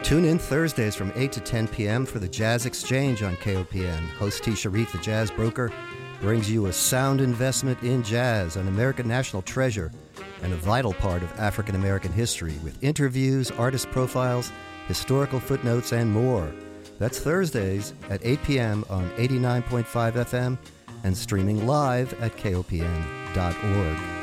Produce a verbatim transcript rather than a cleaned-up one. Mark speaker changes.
Speaker 1: Tune in Thursdays from eight to ten p.m. for the Jazz Exchange on K O P N. Host T. Sharif, the jazz broker, brings you a sound investment in jazz, an American national treasure, and a vital part of African American history, with interviews, artist profiles, historical footnotes, and more. That's Thursdays at eight p.m. on eighty-nine point five F M and streaming live at K O P N dot org.